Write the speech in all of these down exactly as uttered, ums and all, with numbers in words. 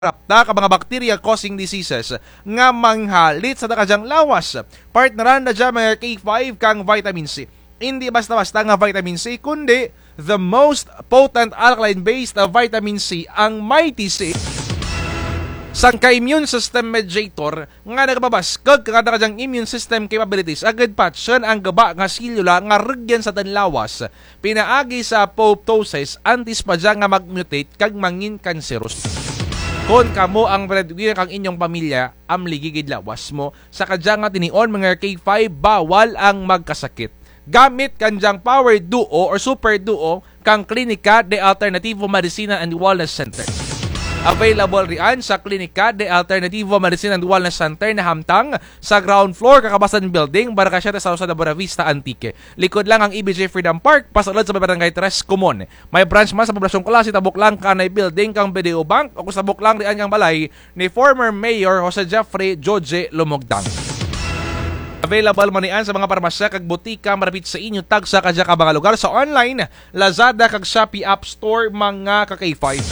rapta ka mga bacteria causing diseases nga manghalit sa nakajang lawas. Partneran na dyan mga K five kang vitamin C. Hindi basta-basta nga vitamin C, kundi the most potent alkaline-based vitamin C, ang Mighty C. Sang ka-immune system mediator nga nagbabaskag kada kajang immune system capabilities agad patchen ang gaba nga selula nga regyan sa tanlawas pinaagi sa apoptosis antis pa dyan nga mag-mutate kag mangin cancerous. Kon kamo ang breadwinner kang inyong pamilya amligigid lawas mo sa kadyang nga tinion mga K five bawal ang magkasakit. Gamit kanjang Power Duo or Super Duo kang Klinika de Alternativo Medicina and Wellness Center. Available riyan sa Klinika de Alternativo Medicina and Wellness Center na hamtang sa ground floor Kakabasan Building, Barangay sa Usada, Buena Vista, Antique. Likod lang ang E B J Freedom Park, pasulod sa Barangay tres, Kumon. May branch man sa Poblasyon Klase, tabok lang kanay building kang B D O Bank o kusabok lang riyan kang balay ni former Mayor Jose Jeffrey Joje Lumogdang. Available man niyan sa mga parmasya kag butika marapit sa inyo tag sa kadya ka mga lugar sa online, Lazada kag Shopee App Store mga ka K five.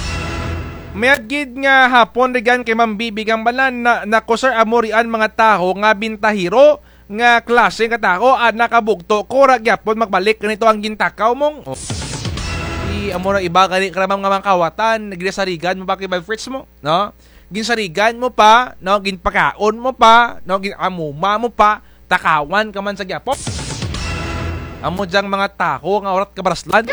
Mayagid nga hapon rigan kay Ma'am Bibi kang balan na nako sir amorian mga taho nga bintahiro nga klase nga tao at nakabugto kura gyapon magbalik kanito ang gintakaw mong. Oh. I amora iba kani kramam nga mga kawatan nagsarigan mo ba kay Fritz mo, no? Ginsarigan mo pa, no, ginpakaon mo pa, no, ginamuma mo pa, takawan ka man sa gyapon. Amo jang mga taho nga orat kabaraslan.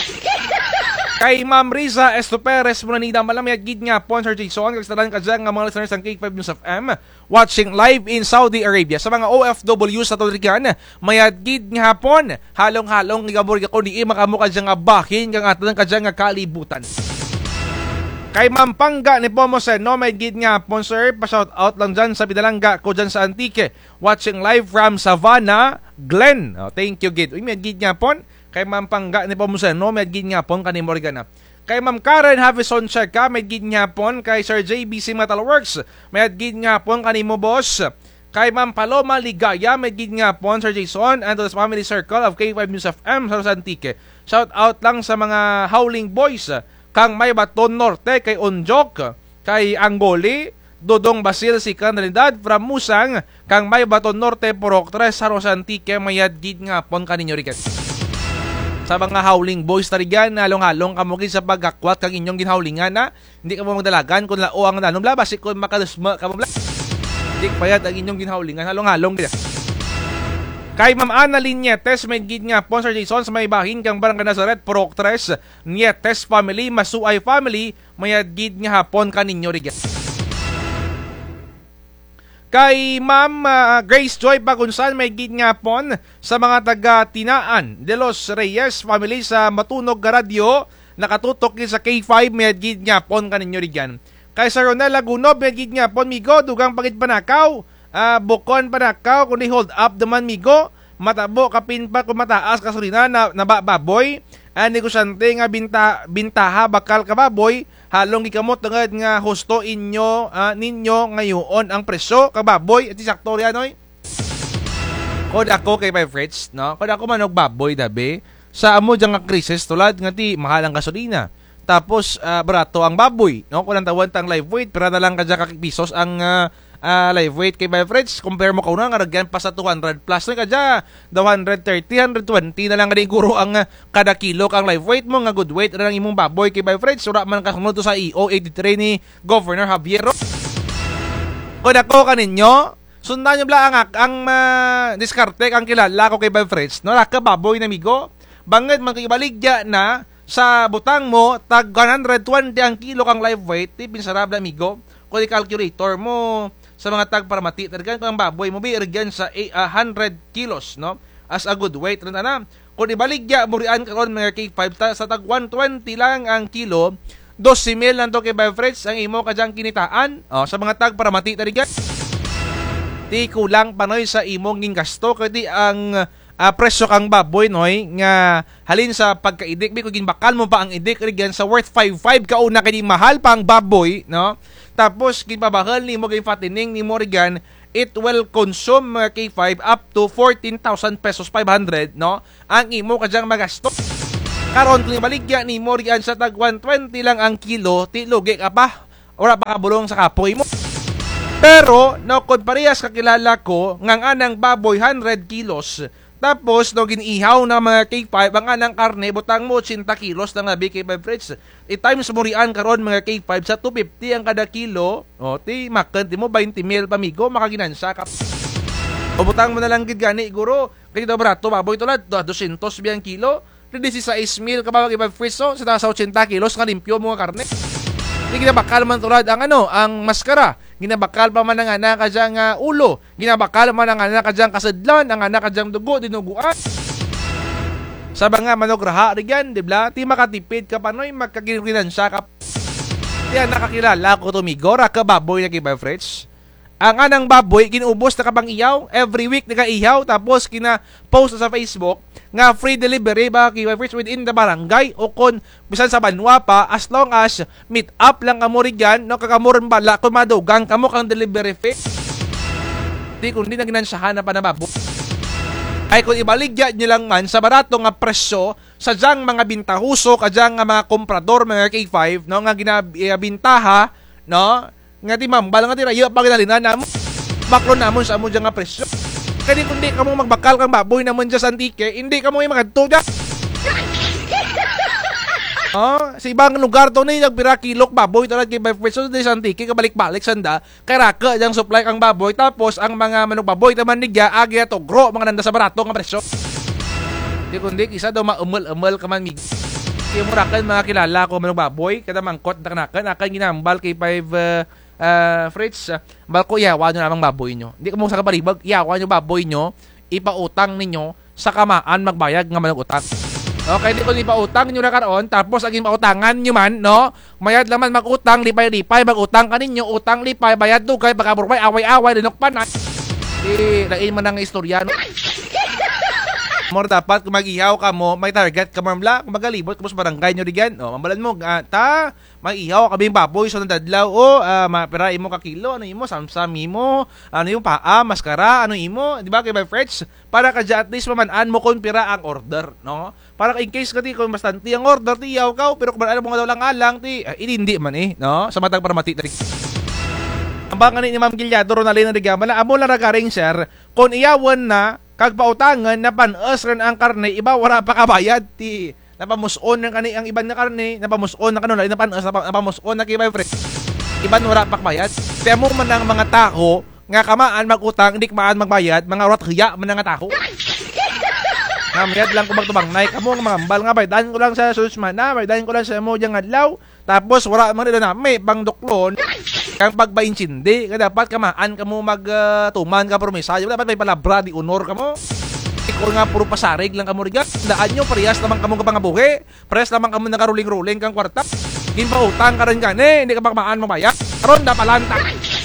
Kay Ma'am Riza Estoperes muna nida malamig gid nga pon Sir Jason kagstadan ka dyan nga mga listeners ng K five News F M watching live in Saudi Arabia. Sa mga O F W sa Tolrigan mayad gid nga hapon halong-halong igabor ko ni makamu ka dyan nga bahin kang aton ka dyan nga kalibutan. Kay Ma'am Pangga ni Pomosen no may gid nga hapon sir pa shout out lang dyan sa Pidalanga ko dyan sa Antique watching live from Savannah Glen. Oh, thank you gid. Uy may gid nga hapon kay Ma'am Pangga ni Pamusen, no, may gid nga pon kanimo Morgana. Kay Ma'am Karen Havison Cheka, may gid nga pon kay Sir J B C Metalworks, may gid nga pon kanimo boss. Kay Ma'am Paloma Ligaya, may gid nga pon Sir Jason and to the family circle of K five News F M sa Antique. Shout out lang sa mga Howling Boys, kang May Baton Norte, kay Onjok, kay Angoli, Dodong Basil si Kanalidad from Musang, kang May Baton Norte, Purok tres sa Antique, may gid nga pon kaninyo rigat. Sa mga Howling Boys tarigan, halong-halong kamugin sa pagakwat kang inyong ginhawlingan na hindi ka mo magdalagan kung lao ang nanong labas kung makalusma ka mo hindi payat ang inyong ginhawlingan halong-halong gila. Kay Ma'am Ana Linietes may gid nga pon Sir Jason sa may bahin kang Barangay Nazaret Purok tres Nietes family Masuay family may gid nga hapon kaninyo riga. Kay Ma'am uh, Grace Joy Bagunsan may gid nga pon sa mga taga-Tinaan de los Reyes family sa Matunog nga radyo nakatutok sa K five may gid nga pon kaninyo rigyan. Kay Sir Ronel Lagunob may gid nga pon migo dugang pagit panakaw uh, bukon panakaw kundi hold up daman migo matabo kapin pa kung mataas kasulina na nabababoy uh, negosyante nga binta, bintaha bakal kababoy halong gikamot tungod nga husto inyo uh, ninyo ngayon ang presyo kababoy at sakto riyan oy. Kod ako kay my friends no, kod ako manog baboy dabi sa amo jang nga krisis tulad nga ti mahal ang gasolina. Tapos uh, barato ang baboy no, kun ang tawon tang live weight pero na lang kadya ka pisos ang uh, uh, live weight kay my friends compare mo kauna nga ragyan pa sa two hundred plus na kadya one thirty, one twenty na lang nga guro ang uh, kada kilo kang live weight mo nga good weight na lang imong baboy kay my friends sura man kasunod to sa E O eighty-three ni Governor Javier. Kung ako kaninyo sundan nyo bla ang, ang uh, diskarte kang kilala ko kay my friends no raka baboy na migo banged man kay baligya na sa butang mo tag one twenty ang kilo kang live weight ti pinsarabla migo kung i-calculator mo sa mga tag para mati talagang kang baboy mo biirigyan sa one hundred kilos no as a good weight na na kung ibaligya mo riyan karon mga K five ta, sa tag one twenty lang ang kilo twelve mil lang to kay my friends ang imo kadyang kinitaan oh, sa mga tag para mati talagang ti kulang panoy sa imong gingasto kadi ang uh, presyo kang baboy noy nga halin sa pagkaidik bi kung ginbakal mo pa ang idik rigyan sa worth five five kauna kay mahal pa ang baboy no tapos ginpabakal ni mo gay fattening ni mo rigyan it will consume uh, K five up to fourteen thousand pesos five hundred no ang imo kadyang magasto karon kung ibaligya ni mo rigyan sa tag one twenty lang ang kilo ti lugi ka pa wala pa kabulong sa kapoy mo. Pero no kung parehas kakilala ko nga anang baboy one hundred kilos, tapos no giniihaw na mga K five ang anang karne butang mo eighty kilos na nga B K five friends. I times mo rian karon mga K five sa two fifty ang kada kilo. O ti makan ti mo twenty mil pamigo makaginansya ka. O butang mo na lang gid gani guro. Kaya daw barato baboy tulad two hundred biyang kilo. sixteen mil ka ba mag friends so sa eighty kilos nga limpyo mo nga karne. Di ginabakal man tulad ang ano, ang maskara. Ginabakal pa man ang anak kadyang uh, ulo. Ginabakal man ang anak kadyang kasadlan, ang anak kadyang dugo, dinuguan. Sabi nga, manograha rin yan, di ba? Ti makatipid ka pa noy, magkaginansya ka. Yan, nakakilala ko tumigora ka baboy na kiba friends. Ang anang baboy, kinubos na kabang iyaw. Every week naka-iyaw, tapos kina-post sa Facebook nga free delivery ba kiba friends within the barangay o kon bisan sa banwa pa as long as meet up lang kamo riyan no kakamuron bala kung madugang kamo kang delivery fee. Di kung di na ginansyahan na pa na baboy. Ay kung ibaligya nyo lang man sa barato nga presyo sa dyang mga bintahuso kadyang nga mga komprador mga K five no nga ginabintaha no nga di mambal nga di rayo pa ginalinan namo baklo namon sa amo dyang nga presyo. Kaya kundi ka mo magbakal kang baboy naman dyan sa antike, hindi ka mo yung magadto dyan. Oh, sa ibang lugar to na yung nagbira kilok baboy talad kay five pesos sa antike, kabalik-balik sanda, kay raka dyan supply kang baboy, tapos ang mga manok baboy taman nigya, agi at ogro, mga nanda sa barato nga presyo. Di kundi, isa daw maumul-umul ka man mig. Kaya murakan mga kilala ko manok baboy, kada mangkot na kanakan, akan ginambal kay five uh, Uh, Fritz, uh, balko iyawa nyo namang baboy nyo. Hindi ka mo sa kaparibag, iyawa nyo baboy nyo, ipautang ninyo sa kamaan magbayag nga manong utang. Okay, di ko ipautang nyo na karoon, tapos aging pautangan nyo man, no? Mayad naman mag-utang, lipay-lipay, mag-utang ka ninyo, utang, lipay, bayad dugay, pagkaburbay, away-away, linokpan na. Di, lain man ang istorya, no? More dapat kung mag-ihaw ka mo, may target ka marmla, kung magalibot ka mo sa barangay nyo rigan, o, mambalan mo, uh, ta, mag-ihaw kami baboy sa dadlaw, o, uh, mapira imo ka kilo, ano imo, samsam imo, ano yung paa, maskara, ano imo, di ba, kay my friends, para ka dyan, at least mamanaan mo kung pira ang order, no? Para in case ka ti, kung bastanti ang order, ti ihaw ka, pero kung ano mo nga daw lang alang, ti, uh, hindi man eh, no? Sa matag para mati, ang baka ni Ma'am Gilyado, Ronaldin na rigamala, amo lang nagaring sir, kung iyawan na, kag pautangan na pan-us rin ang karne, iba wala pa kabayad ti napamuson ng kani ang iban na karne, napamuson na kanula napan-us napamuson na kibay friend. Iban wala pa kabayad. Kaya mo man ang mga tao nga kamaan magutang, hindi kamaan magbayad, mga urat hiya man nga tao. Namayad lang ko magtubangnay kamo nga mga ambal nga baydan ko lang sa susman na, baydan ko lang sa mo diyang adlaw. Tapos wala man nila na may pang duklon. Kang pagbainchindi, ka dapat kamaan ka mo magtuman uh, ka promesa. Dapat may palabra di honor ka mo. Ikaw nga puro pasarig lang ka mo riga. Daan nyo, parehas naman ka mo kapangabuhi. Parehas naman ka mo nakaruling-ruling kang kwarta. Hindi pa utang ka rin ka ne, hindi ka pa kamaan mamaya. Karon na palanta.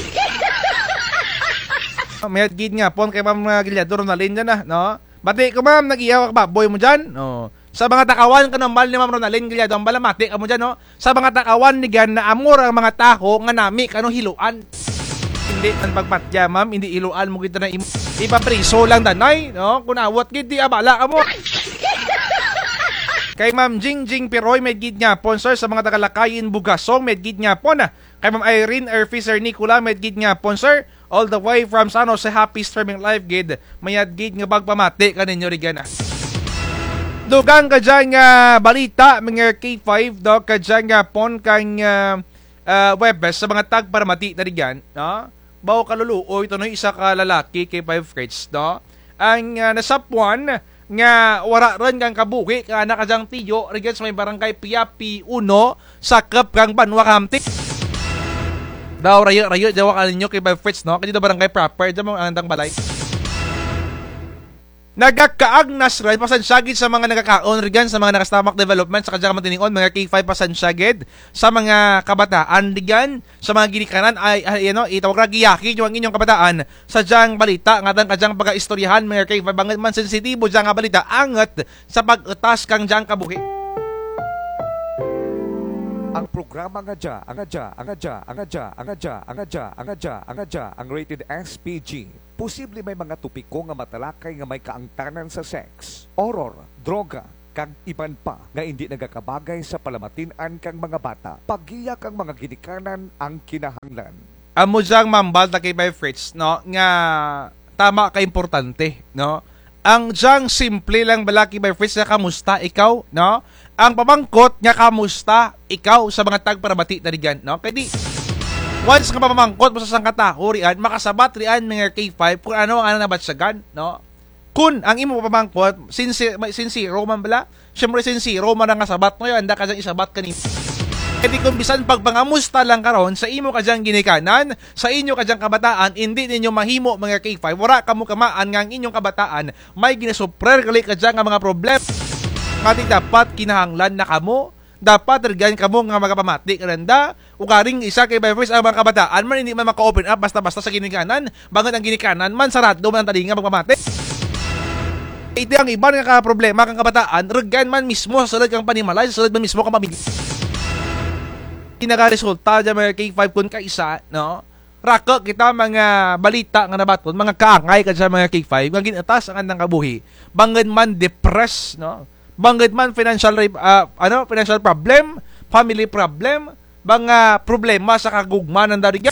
May gid nga pon kay Ma'am Gilyado Ronaldin dyan na, no? Bati ko ma'am, nag-iyaw ka baboy mo dyan, no? Sa mga takawan ka ng mal ni Ma'am Ronaldin Gilyado, ang balamati ka mo dyan, no? Sa mga takawan ni Gan na amor ang mga tao nga nami kano hiluan. Hindi ang pagpatya, ma'am, hindi hiluan mo kita na im- ipapriso lang danay, no? Kung awat gid di abala ka mo. Kay Ma'am Jing Jing Piroy, may gid nga pon, sir, sa mga tagalakayin Bugasong, may gid nga pon, ah. Kay Ma'am Irene Erfiser Nicola, may gid nga pon, sir, all the way from San Jose, happy streaming live gid. Mayad gid nga pagpamati ka ninyo rigan, ah. Dugang ka dyan nga balita, mga K five, do, ka dyan nga pon kang uh, uh, webes sa mga tag para mati na rigan, no? Bawo kaluluoy, ito no, isa ka lalaki, K five Fritz, no? Ang uh, nasapuan, nga wara rin kang kabuhi, ka na ka dyan tiyo, rigan sa may barangay Piapi uno, sakap kang Banwa Kamti. Daw, rayo, rayo, jawa ka ninyo, K five Fritz, no? Kasi dito barangay proper, dyan mong andang balay. Nagakaagnas rin pasansyagid sa mga nagkakaon rigan sa mga nakastamak development sa kadyang matiningon mga K five pasansyagid sa mga kabataan rigan sa mga ginikanan ay, ay you know, itawag ra giyaki yung inyong kabataan sa dyang balita nga dan kadyang pagaistoryahan mga K five banget man sensitibo dyang nga balita anget sa pag-utas kang dyang kabuhi. Ang programa nga dya, ang dya, ang dya, ang dya, ang dya, ang dya, ang dya, ang dya, ang rated S P G. Posible may mga tupiko nga matalakay nga may kaangtanan sa sex, horror, droga, kag iban pa nga hindi nagakabagay sa palamatinan kang mga bata. Pagiya kang mga ginikanan ang kinahanglan. Amo jang mambal ta kay by Fritz, no, nga tama ka importante, no. Ang jang simple lang balaki by Fritz nga kamusta ikaw, no. Ang pamangkot nga kamusta ikaw sa mga tagparabati na riyan, no. Kay di once nga pamangkot mo sa sangkatao riyan, makasabat riyan mga K five kung ano ang ano nabatsagan, no. Kun ang imo pamangkot sincere sincere man bala, syempre sincere man nga sabat mo yan, anda ka dyan isabat kanimo. Kaya kung bisan pagpangamusta lang karon sa imo ka dyan ginikanan, sa inyo ka dyan kabataan, hindi ninyo mahimo mga K five, wala ka mo kamaan nga ang inyong kabataan, may ginasuprer kali ka dyan nga mga problem. Mati dapat kinahanglan na kamo, dapat rigan kamo nga magapamati kananda, ugaring isa kay by first ang mga kabataan, man hindi man maka-open up basta-basta sa ginikanan, bangat ang ginikanan, man sarado man ang talinga magpamati. Ito ang iba nga problema kang kabataan, regan man mismo sa sulod kang panimalay, sa sulod man mismo kang mabigay. Kinaka-resulta dyan mga K five kun kaisa, no? Raka kita mga balita nga nabaton, mga kaangay ka dyan mga K five, nga ginatas ang andang kabuhi. Bangad man depressed, no? Bangad man financial, uh, ano, financial problem, family problem, mga problema sa kagugma ng darigan.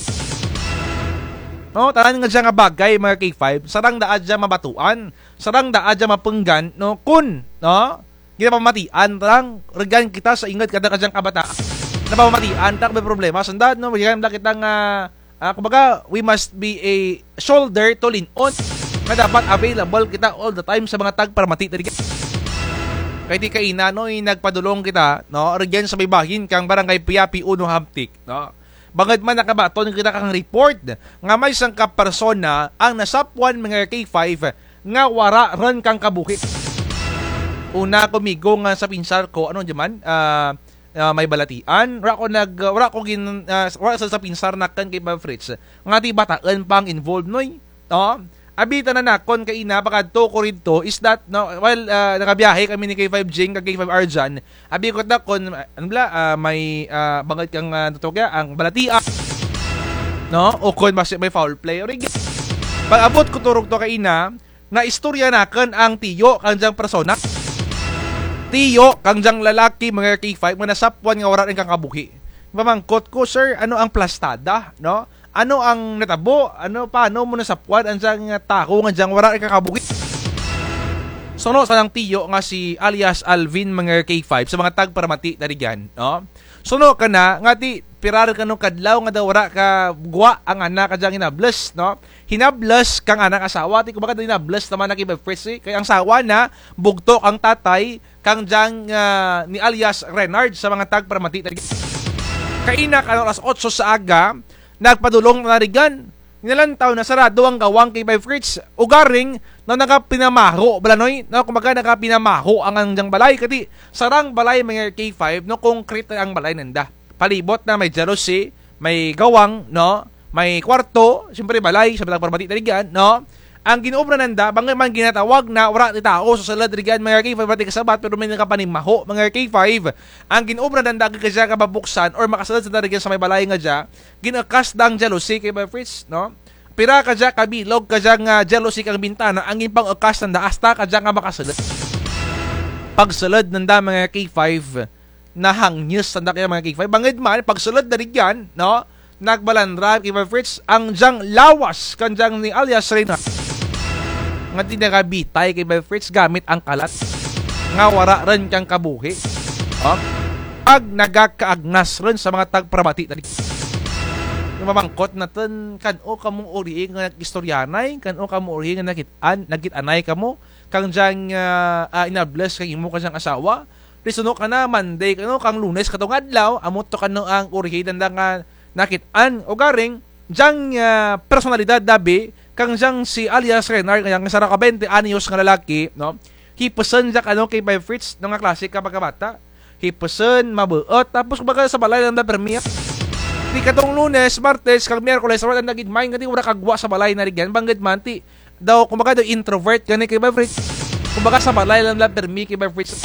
No, tanan nga dyan nga bagay mga K five, sarang daad dyan mabatuan, sarang daad dyan mapenggan, no, kun, no, ginapamatian, tarang, regan kita sa ingat kada ka dyan kabata, napamatian, tak may problema, sandad, no, magiging kita nga, uh, kumbaga, we must be a shoulder to lean on, na dapat available kita all the time sa mga tagparamati, darigan. Kaya di kaina, no, nagpadulong kita, no, regan sa may bahin, kang barangay Piapi Uno Hamtik, no, bangad man nakabaton kita kang report nga may isang kapersona ang nasapwan mga K five nga wara ron kang kabuhi. Una kumigo nga sa pinsar ko ano diman uh, uh, may balatian wala ko nag wala ko gin uh, wala sa pinsar nakan kay Bob Fritz nga ti bataan pang involved noy, no. Abita na nakon kay ina pakadto ko rito is that no while uh, nakabiyahe kami ni K five Jing kag K five Arjan, abi ko na kon ano bla uh, may uh, bangat kang uh, tutugya ang balatia, no, o kon mas may foul play or pag abot ko turog to kay ina na istorya nakon ang tiyo kanjang persona, tiyo kanjang lalaki mga K five nga nasapwan nga wala rin kang kabuhi. Mamangkot ko, sir, ano ang plastada, no? Ano ang natabo? Ano paano mo nasapwan ang diyang tako nga diyang wala ikakabuhi? So no, sa lang tiyo nga si alias Alvin mga K five sa mga tagparamati na riyan, no? So no ka na, nga ti pirar ka no kadlaw nga daw wala ka guwa ang anak ka diyang hinabless, no? Hinabless kang anak asawa, ti kumbaga hinabless naman na kay Fritz, eh. Kaya ang sawa na, bugto ang tatay, kang diyang uh, ni alias Renard sa mga tagparamati na riyan. Kaina ka alas otso sa aga, nagpadulong na rigan. Nilantaw na sarado ang gawang kay by Fritz. Ugaring na nakapinamaho balanoy, na kumaga nakapinamaho ang anjang balay kati sarang balay mga K five no concrete ang balay nanda. Palibot na may jealousy, may gawang, no, may kwarto, siyempre balay sa pagparbati na rigan, no. Ang ginuobra nanda bangay man ginatawag na wala ti tao sa salad rigan mga K five pati kasabat pero may nakapanimaho mga K five. Ang ginuobra nanda kay kasya kababuksan or makasalad sa rigan sa may balay nga dya, ginakas dang jealousy kay by Fritz, no. Pira ka dya kabilog ka dya nga jealousy kang bintana ang impang ukas nanda hasta ka dya nga makasalad. Pagsalad nanda mga K five nahangyos nanda kay mga K five bangid man pagsalad na rigan, no, nagbalandra kay by Fritz ang dyang lawas kan dyang ni alias Reina nga tinakabitay kay by Fritz gamit ang kalat nga wara rin kang kabuhi, oh? Pag nagakaagnas rin sa mga tagparamati yung mamangkot natin kan o kamong uri nga nag-istoryanay, kan o kamong uri nga nakitaan nagitanay kamo kang dyang uh, uh, inabless kang imo kang asawa risono ka na Monday kano kang Lunes katong adlaw amot to kano ang uri danda nga nakitaan o garing dyang uh, personalidad dabi kang dyang si alias Renard kang sara ka twenty anyos nga lalaki, no, hipuson jak ano kay by Fritz no nga klase ka pagkabata, hipuson mabuot tapos kumbaga sa balay lang da permiya di katong Lunes, Martes kang Miyerkules wala nagid main nga di wala kagwa sa balay na rigan bangged man ti daw kumbaga daw introvert gani kay by Fritz kumbaga sa balay lang da permi kay by Fritz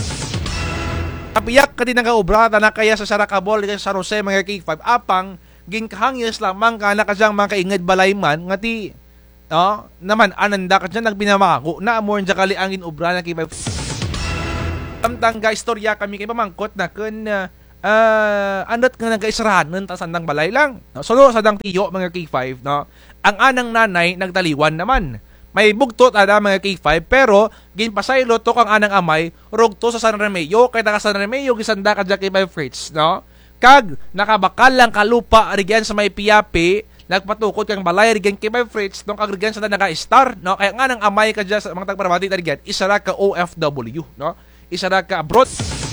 apiyak ka din nga obra na kaya sa Sarakabol sa Rose mga K five apang ginkahangis lamang ka na kadyang mga kaingad balay man nga ti, no, naman ananda ka dyan nagbinamako na amor dyan kali ang inubra na kay Amtang ga istorya kami kay pamangkot na kun uh, uh, anot nga nagaisrahanon ta sandang balay lang. No? So no, sadang tiyo mga K five, no. Ang anang nanay nagtaliwan naman. May bugtot ada mga K five pero ginpasaylo to kang anang amay rugto sa San Remeo kay taga San Remeo gisanda ka K five Fritz, no. Kag nakabakal lang kalupa rigyan sa may piyapi nagpatukod kang balay rigyan K five Fritz nung kag rigyan sa naga-star, no. Kaya nga nang amay ka dyan sa mga tagparamati rigyan isa ra ka O F W, no. Isa ra ka abroad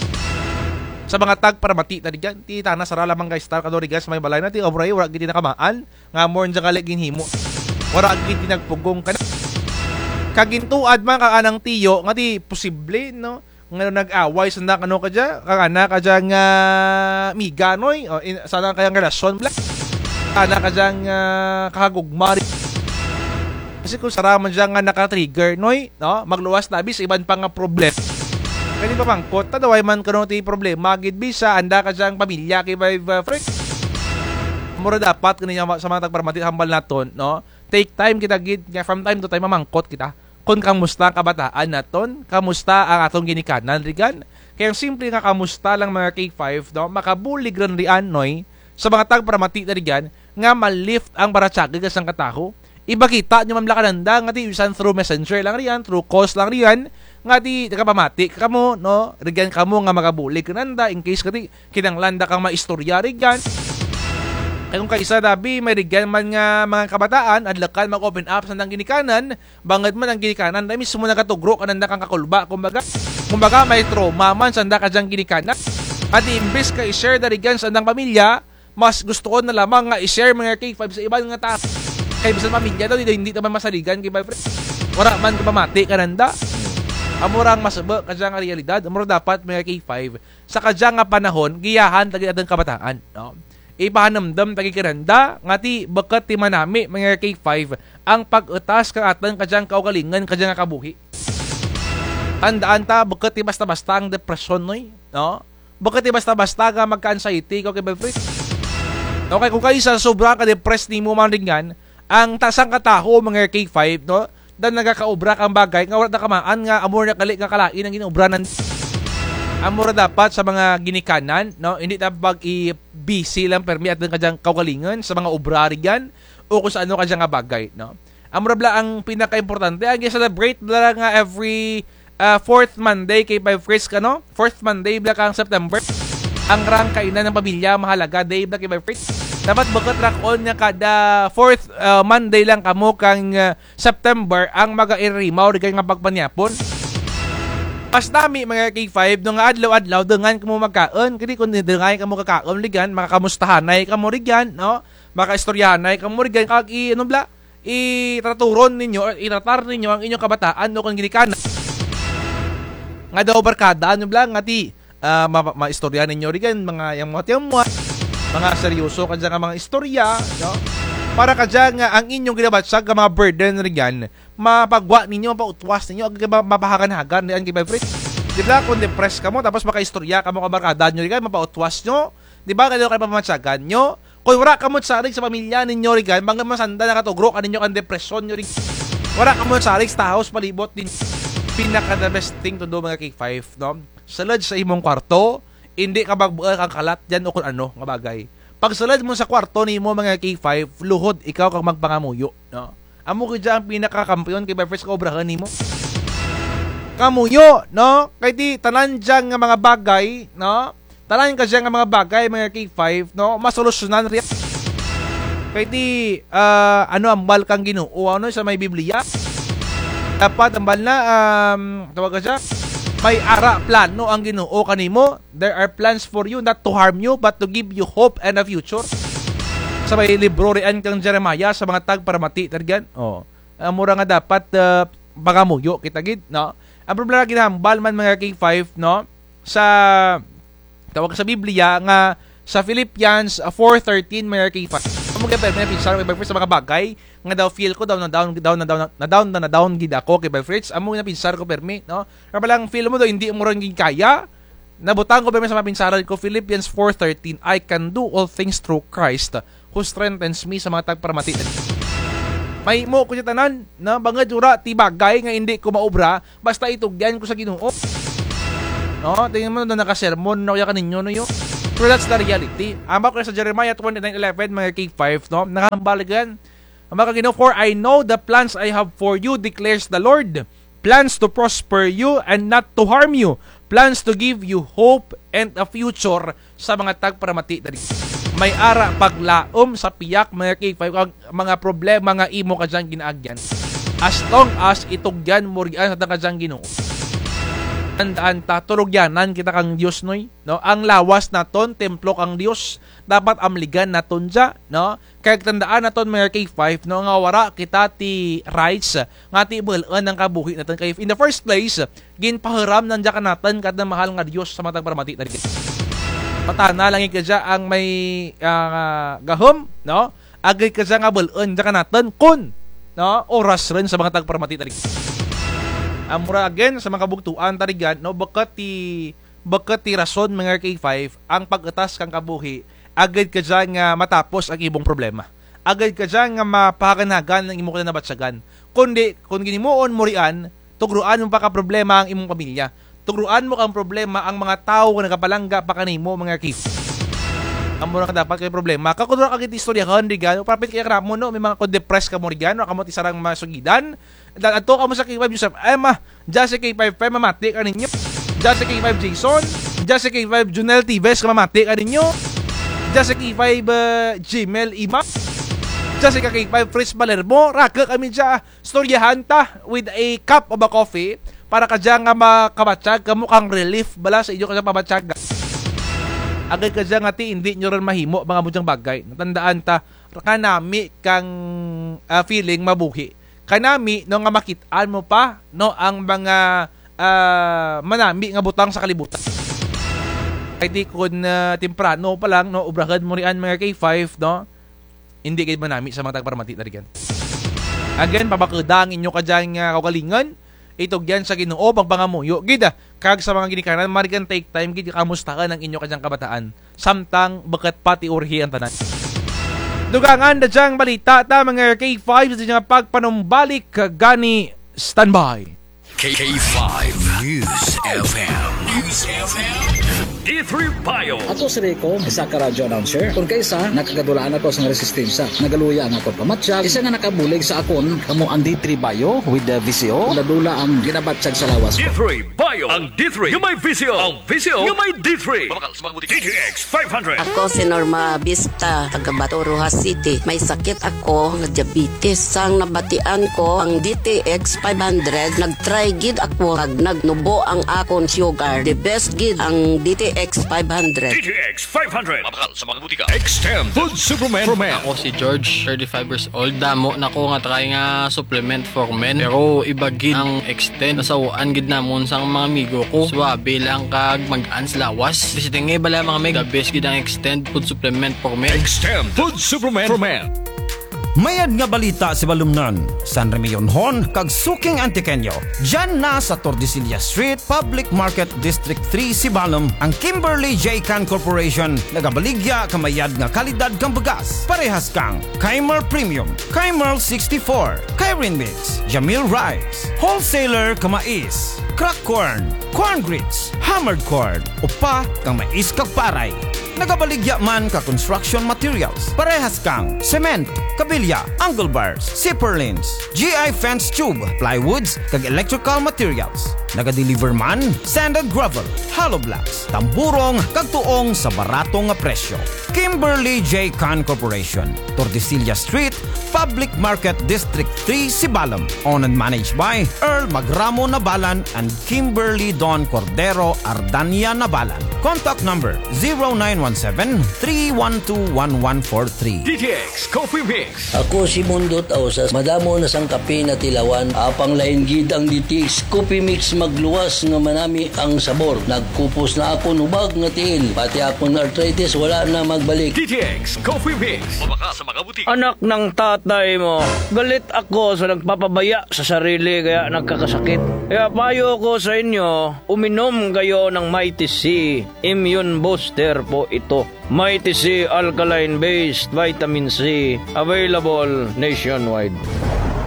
sa mga tag para mati tadi gan ti tana sara lamang guys star kadori guys may balay na ti obray wala gid nakamaan nga more jang kali ginhimo wala gid nagpugong kana kagintuad man ka anang tiyo nga ti posible no nga nag-away sanda kano ka dya kana ka dya nga miganoy o sana kayang relasyon bla kana ka dya nga kakagugmari kasi kung sara man dya nga naka-trigger noy no magluwas tabi sa iban pa nga problem. Kani pa pangkot, tadaway man kano ti problema, gid bisa, anda ka siyang pamilya kay five uh, friend. Mura dapat kaniya sa mga tagparamatit hambal naton, no? Take time kita gid, from time to time mamangkot kita. Kung kamusta ang kabataan naton, kamusta ang atong ginikanan rigan. Kaya simple nga kamusta lang mga K five, no? Makabulig ran rian noy sa mga tagparamatit rigan nga ma-lift ang baratsagi kasang kataho. Iba kita nyo mamlakananda nga ti usan through messenger lang riyan, through calls lang riyan, nga di nakapamati kamo no rigyan kamo nga magabulig kananda in case kati kinanglanda kang maistorya rigyan kay kung kaisa dabi may rigyan man nga mga kabataan adlakan mag-open up sa nang ginikanan bangad man ang ginikanan dahil mismo nagatugro kananda kang kakulba kumbaga kumbaga may trauma man sanda ka diyang ginikanan at imbes ka i-share da rigyan sa nang pamilya mas gusto ko na lamang nga i-share mga K five sa ibang nga tao kay bisan pamilya daw hindi, hindi naman masaligan kay boyfriend wala man kapamati kananda. Amurang masaba kadya nga realidad, amura dapat mga K five sa kadya nga panahon giyahan tagi adang kabataan, no. Ipahanamdam tagi kiranda ngati bakat ti manami mga K five ang pag-utas kang atan kadyang kaugalingan kadya nga kabuhi. Tandaan ta bakat ti basta-basta ang depression noy, no. Bakat ti basta-basta nga magka-anxiety ko kay boyfriend. Okay, kung kayo sa sobra ka depressed nimo man ringan, ang tasang kataho mga K five, no. Dan nagakaobra kang bagay nga wala na kamaan nga amor na kali nga kalain ang ginobranan amor dapat sa mga ginikanan no hindi dapat i-busy lang permi at ang kadyang kaugalingan sa mga obra riyan o kung sa ano kadyang nga bagay no amor bla ang pinaka-importante ang celebrate bla nga every uh, fourth Monday kay five Fritz ka no fourth Monday bla kang September ang rang kainan ng pamilya mahalaga day bla kay five Fritz. Dapat bagat rock on nga kada fourth uh, Monday lang kamo kang uh, September ang maga-irimaw rigay nga pagpanyapon. Pas nami mga K five no nga adlaw-adlaw dengan kamo magkaon kini kun dengan kamo kakaon ligan makakamustahanay kamo rigan no makaistoryahanay kamo rigan kag i ano bla i-traturon ninyo or iratar ninyo ang inyong kabataan no kung ginikanan. Nga daw barkada ano bla nga ti uh, ma-istorya ma- ninyo rigan mga yang mga tiyamwa mga seryoso kadya nga mga istorya no? Para kadya nga ang inyong ginabatsag nga mga burden riyan mapagwa ninyo mapautwas ninyo ag mapahagan-hagan riyan kay Fritz. Di ba kung depressed ka mo tapos makaistorya ka mo kabarkada nyo riyan mapautwas nyo di ba kadyo kayo mapamatsagan nyo kung wala ka mo sarig sa pamilya ninyo riyan mga masanda na katugro ka ninyo ang depresyon nyo riyan wala ka mo sarig sa house palibot din pinaka the best thing to do mga K five no salad sa imong kwarto hindi ka magbual kang kalat dyan o kung ano nga bagay. Pag salad mo sa kwarto ni mo mga K five, luhod ikaw kang magpangamuyo. No? Amo ko dyan ang pinakakampiyon kay First Cobrahan ni mo. Kamuyo, no? Kaya di, tanan dyan nga mga bagay, no? Tanan ka dyan nga mga bagay, mga K five, no? Masolusyonan rin. Kaya di, uh, ano ang bal kang Ginoo, ano sa may Biblia? Dapat ang bal na, um, tawag ka dyan, may ara plano ang Ginoo kanimo. There are plans for you not to harm you but to give you hope and a future. Sa may libro riyan kang Jeremiah sa mga tagparamati targan. Oh. Amura nga dapat uh, pagamuyo kita gid, no. Ang problema ginahambal man mga K five, no, sa tawag sa Biblia nga sa Philippians four thirteen mga K five. Amo kay permi pinsa may sa mga bagay nga daw feel ko daw na down down na down na down na down gid ako kay Fritz. Amo na pinsar ko permi, no. Pero lang feel mo daw hindi mo rin kaya. Nabutang ko permi sa mga pinsaran ko Philippians four thirteen, I can do all things through Christ who strengthens me sa mga tagparamati. May mo ko siya tanan na bangad ura ti bagay nga hindi ko maobra basta itugyan ko sa Ginoo. No, tingnan mo na nakasermon na kaya kaninyo no yun. Pero that's the reality. Amba ko sa Jeremiah twenty-nine eleven mga K five, no? Nakambaligan. Amba ka Ginoo, for I know the plans I have for you, declares the Lord. Plans to prosper you and not to harm you. Plans to give you hope and a future sa mga tagparamati. May ara paglaom sa piyak mga K five, ang mga problema nga imo ka dyan ginaagyan. As long as itugyan mo riyan sa kajang Ginoo. Tandaan ta, turugyanan kita kang Diyos noy, no? Ang lawas naton, templo kang Diyos, dapat amligan naton dya, no? Kaya tandaan naton mga K five, no? Nga wara kita ti rights, nga ti bulan ng kabuhi naton. Kaya in the first place, ginpahiram nandya ka natin kada mahal nga Diyos sa matang paramati. Patana lang ka dya ang may uh, gahom, no? Agay ka dya nga bulan dya ka natin kun, no? Oras rin sa mga tagparamati. Amura again sa mga kabugtuan tarigan, no, bakat ti bakat ti rason mga K five ang pag-atas kang kabuhi agad ka dyan nga matapos ang ibong problema, agad ka dyan nga mapakanagan ng imo ka na nabatsagan, kundi kung ginimuon mo rian tugruan mo pa ka problema ang imong pamilya, tugruan mo kang problema ang mga tao nga nagapalangga pa kanimo mga K five. Amura ka dapat kay problema kakudura ka giti istoryahan rigan papit kay kramo no, may mga ko-depress ka mo rigan o kamo ti sarang masugidan ato ka mo sa K five Joseph ay ma dyan si K five pa mamati ka ninyo, dyan si K five Jason, dyan si K five Junel Tives ka mamati ka ninyo, dyan si K five uh, Gmail Ima, dyan si K five Fritz Balermo, raka kami dyan storyahan ta with a cup of a coffee para ka dyan nga makabatsag ka mukhang relief bala sa inyo ka dyan pabatsag. Agad ka dyan nga ti hindi nyo rin mahimo mga mudyang bagay. Natandaan ta, kanami kang uh, feeling mabuhi. Kanami no nga makitaan mo pa no ang mga uh, manami nga butang sa kalibutan. Ay di kun uh, temprano pa lang no ubrahan mo rian mga K five no. Hindi kay manami sa mga tagparamati tarigan. Again pabakudang inyo ka dyan nga kaugalingan. Itog yan sa Ginoo pagpangamuyo. Gida, kag sa mga ginikanan, marigan take time, gida kamustahan ang inyo kanyang kabataan. Samtang bakat pati urhi ang tanan. Dugangan na dyang balita ta mga K five sa dyang pagpanumbalik gani standby. K five News F M. News F M. D three Bio. Ako si Rico, isa ka radio announcer. Kung kaysa, nakagadulaan ako sa resistensya. Nagaluya ang ako pamatsyag. Isa nga nakabulig sa akon, kamo ang D three Bio with the V C O. Nadula ang ginabatsyag sa lawas ko. D three Bio. Ang D three. Yung may V C O. Ang V C O. Yung may D three. D T X five hundred. Ako si Norma Vista, taga Bato Rojas City. May sakit ako ng diabetes. Sang nabatian ko ang D T X five hundred, nag-try gid ako. Pag nagnubo ang akon sugar, the best gid ang D T X five hundred. D T X five hundred. Mabakal sa mga butika. Extend Food Supplement for Men. Ako si George, thirty-five years old. Damo na ko nga try nga supplement for men. Pero iba gid ang extend. Nasawaan gid namon sa mga amigo ko. Swabe lang kag mag-ans lawas. Bisiting nga bala mga meg. The best gid ang extend food supplement for men. Extend Food Supplement for Men. Mayad nga balita si Balumnan, San Remillonhon, kag Suking Antiqueño. Diyan na sa Tordesillas Street, Public Market District three, Sibalom, ang Kimberly J. Can Corporation. Nagabaligya kamayad nga kalidad kang bagas. Parehas kang Kaimer Premium, Kaimer sixty-four, Kairin Mix, Jamil Rice, Wholesaler Kamais, Crack Corn, Corn Grits, Hammered Corn, upa kang mais kag paray. Nagabaligya man ka construction materials. Parehas kang cement, kabilya, angle bars, zipper lines, G I fence tube, plywoods, kag electrical materials. Nagadeliver man sand and gravel, hollow blocks, tamburong, kag tuong sa baratong nga presyo. Kimberly J. Can Corporation, Tordesillas Street, Public Market District three, Sibalom. Owned and managed by Earl Magramo Nabalan and Kimberly Don Cordero Ardania Nabalan. Contact number zero nine one seven, three one two, one one four three. D T X Coffee Mix. Ako si Mundot Ausas, madamo na sang kape na tilawan, apang lain gid ang D T X Coffee Mix magluwas nga manami ang sabor. Nagkupos na ako nubag nga tiil, pati akong arthritis wala na magbalik. D T X Coffee Mix. Mabaka sa mga butika. Anak ng tatay mo, galit ako sa nagpapabaya sa sarili kaya nagkakasakit. Kaya payo ko sa inyo, uminom kayo ng Mighty C Immune Booster po ito. Mighty C Alkaline Based Vitamin C, available nationwide.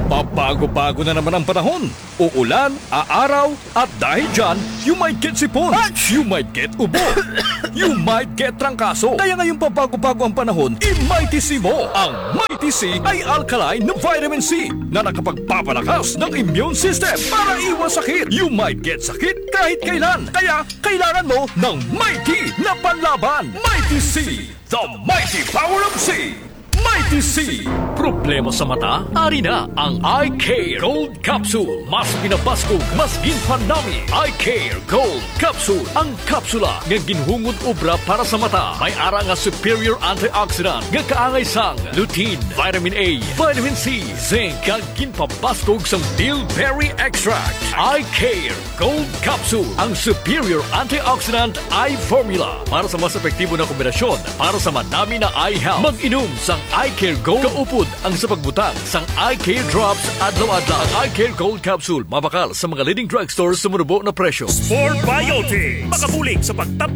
Pabago-bago na naman ang panahon. Uulan, aaraw, at dahil dyan, you might get sipon, you might get ubo, you might get trangkaso. Kaya ngayong pabago-bago ang panahon, i-Mighty mo. Ang Mighty C ay alkaline na vitamin C na nakapagpapalakas ng immune system para iwas sakit. You might get sakit kahit kailan. Kaya kailangan mo ng Mighty na panlaban. Mighty C, the mighty power of C. Mighty C. Problema sa mata? Ari na ang Eye Care Gold Capsule. Mas pinapaskog, mas ginpanami. Eye Care Gold Capsule. Ang kapsula nga ginhungod obra para sa mata. May ara nga superior antioxidant nga kaangay sang lutein, vitamin A, vitamin C, zinc, kag ginpapaskog sang bilberry extract. Eye Care Gold Capsule. Ang superior antioxidant eye formula para sa mas epektibo na kombinasyon para sa madami na eye health. Mag-inom sang Eye Care Gold. Kaupod ang sa pagbutang sang Eye Care Drops adlaw-adlaw. Ang Eye Care Gold Capsule mabakal sa mga leading drugstores sa munubo na presyo. Sport Biotic. Makabulig sa pagtapos